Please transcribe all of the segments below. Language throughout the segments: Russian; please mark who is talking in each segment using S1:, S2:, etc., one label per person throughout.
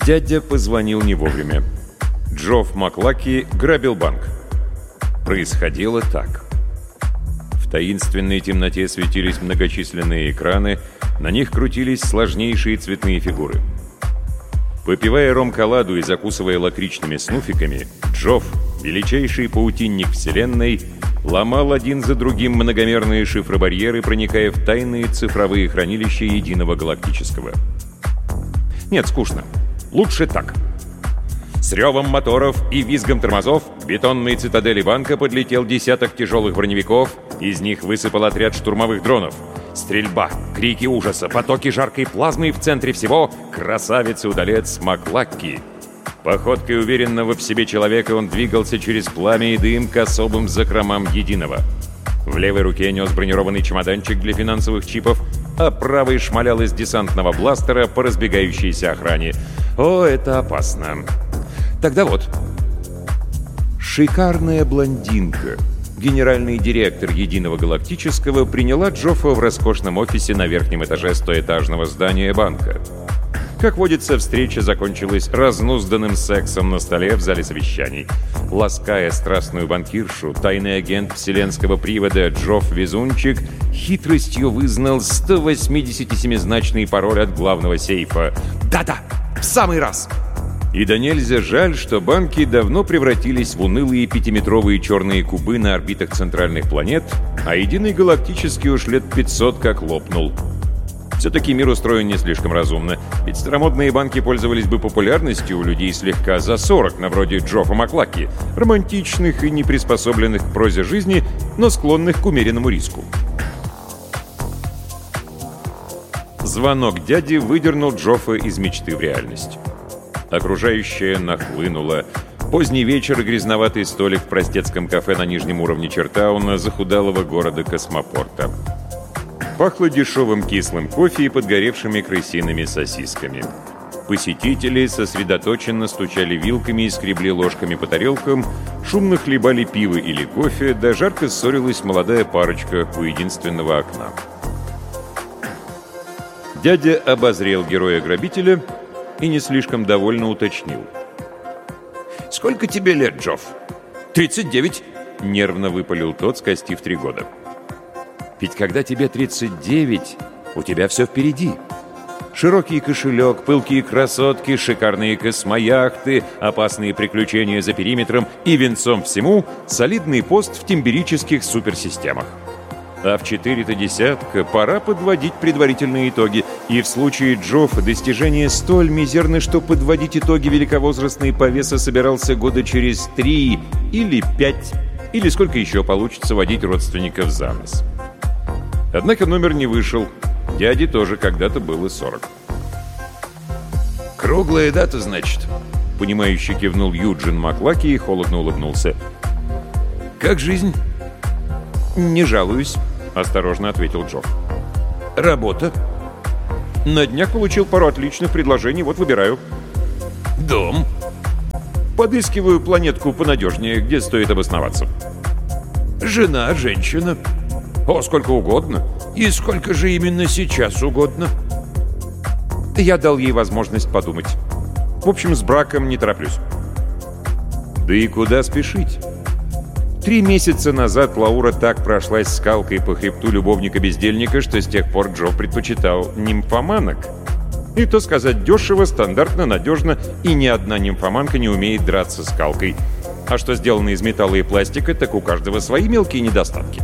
S1: Дядя позвонил не вовремя. Джофф Маклаки грабил банк. Происходило так. В таинственной темноте светились многочисленные экраны, на них крутились сложнейшие цветные фигуры. Попивая ром-коладу и закусывая лакричными снуфиками, Джофф, величайший паутинник Вселенной, ломал один за другим многомерные шифробарьеры, проникая в тайные цифровые хранилища единого галактического. Нет, скучно. Лучше так. С ревом моторов и визгом тормозов к бетонной цитадели банка подлетел десяток тяжелых броневиков, из них высыпал отряд штурмовых дронов. Стрельба, крики ужаса, потоки жаркой плазмы и в центре всего красавец и удалец Маклаки. Походкой уверенного в себе человека он двигался через пламя и дым к особым закромам единого. В левой руке нес бронированный чемоданчик для финансовых чипов, а правой шмалял из десантного бластера по разбегающейся охране. О, это опасно. Тогда вот. Шикарная блондинка, генеральный директор Единого Галактического, приняла Джоффа в роскошном офисе на верхнем этаже 100-этажного здания банка. Как водится, встреча закончилась разнузданным сексом на столе в зале совещаний. Лаская страстную банкиршу, тайный агент вселенского привода Джофф Везунчик хитростью вызнал 187-значный пароль от главного сейфа. Да-да, в самый раз! И да нельзя жаль, что банки давно превратились в унылые 5-метровые черные кубы на орбитах центральных планет, а Единый Галактический уж лет 500 как лопнул. Все-таки мир устроен не слишком разумно, ведь старомодные банки пользовались бы популярностью у людей слегка за 40, на вроде Джоффа Маклаки, романтичных и не приспособленных к прозе жизни, но склонных к умеренному риску. Звонок дяди выдернул Джоффа из мечты в реальность. Окружающее нахлынуло. Поздний вечер и грязноватый столик в простецком кафе на нижнем уровне Чертауна захудалого города-космопорта. Пахло дешевым кислым кофе и подгоревшими крысиными сосисками. Посетители сосредоточенно стучали вилками и скребли ложками по тарелкам, шумно хлебали пиво или кофе, да жарко ссорилась молодая парочка у единственного окна. Дядя обозрел героя-грабителя и не слишком довольно уточнил. «Сколько тебе лет, Джофф?» «39», — нервно выпалил тот, скостив 3 года. «Ведь когда тебе 39, у тебя все впереди. Широкий кошелек, пылкие красотки, шикарные космояхты, опасные приключения за периметром и венцом всему солидный пост в темберических суперсистемах. А в 4-то десятка пора подводить предварительные итоги, и в случае Джоффа достижение столь мизерны, что подводить итоги великовозрастный повеса собирался года через 3 или 5, или сколько еще получится водить родственников за нос. Однако номер не вышел. Дяде тоже когда-то было 40. «Круглая дата, значит?» — понимающе кивнул Юджин Маклаки и холодно улыбнулся. «Как жизнь?» «Не жалуюсь», — осторожно ответил Джофф. «Работа?» «На днях получил пару отличных предложений, вот выбираю». «Дом?» «Подыскиваю планетку понадежнее, где стоит обосноваться». «Жена, женщина?» «О, сколько угодно. И сколько же именно сейчас угодно?» Я дал ей возможность подумать. В общем, с браком не тороплюсь. Да и куда спешить? 3 месяца назад Лаура так прошлась скалкой по хребту любовника-бездельника, что с тех пор Джо предпочитал нимфоманок. И то сказать дешево, стандартно, надежно, и ни одна нимфоманка не умеет драться скалкой. А что сделано из металла и пластика, так у каждого свои мелкие недостатки.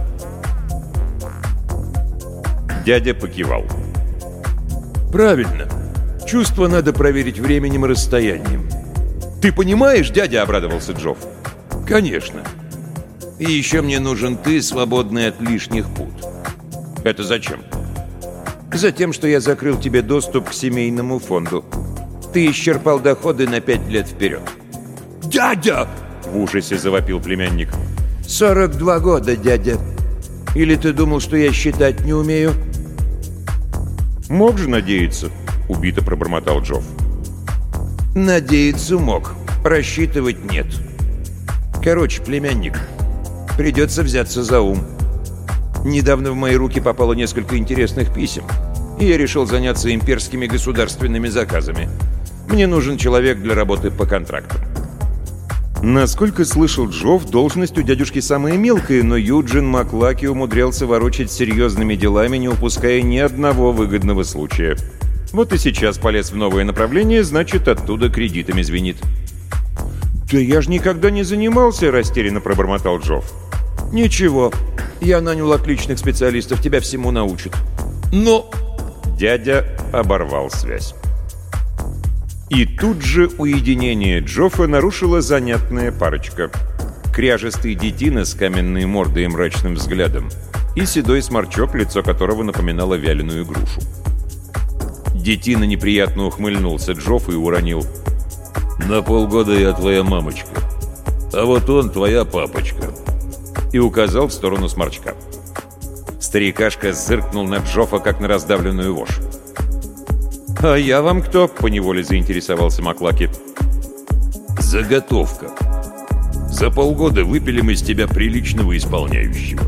S1: Дядя покивал. «Правильно. Чувства надо проверить временем и расстоянием». «Ты понимаешь, дядя?» — обрадовался Джофф. «Конечно. И еще мне нужен ты, свободный от лишних пут». «Это зачем?» «Затем, что я закрыл тебе доступ к семейному фонду. Ты исчерпал доходы на 5 лет вперед». «Дядя!» — в ужасе завопил племянник. 42 года, дядя. Или ты думал, что я считать не умею?» «Мог же надеяться», — убито пробормотал Джофф. «Надеяться мог, рассчитывать нет. Короче, племянник, придется взяться за ум. Недавно в мои руки попало несколько интересных писем, и я решил заняться имперскими государственными заказами. Мне нужен человек для работы по контракту». Насколько слышал Джофф, должность у дядюшки самая мелкая, но Юджин Маклаки умудрялся ворочать серьезными делами, не упуская ни одного выгодного случая. Вот и сейчас полез в новое направление, значит, оттуда кредитами звенит. «Да я же никогда не занимался», — растерянно пробормотал Джофф. «Ничего, я нанял отличных специалистов, тебя всему научат». «Но...» Дядя оборвал связь. И тут же уединение Джоффа нарушила занятная парочка. Кряжестый детина с каменной мордой и мрачным взглядом и седой сморчок, лицо которого напоминало вяленую грушу. Детина неприятно ухмыльнулся Джоффу и уронил: «На полгода я твоя мамочка, а вот он твоя папочка», и указал в сторону сморчка. Старикашка зыркнул на Джоффа, как на раздавленную вошь. «А я вам кто?» — поневоле заинтересовался Маклаки. «Заготовка. За полгода выпилим из тебя приличного исполняющего».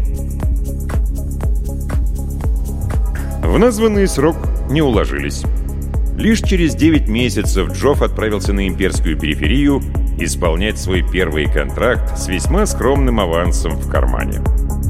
S1: В названный срок не уложились. Лишь через 9 месяцев Джофф отправился на имперскую периферию исполнять свой первый контракт с весьма скромным авансом в кармане.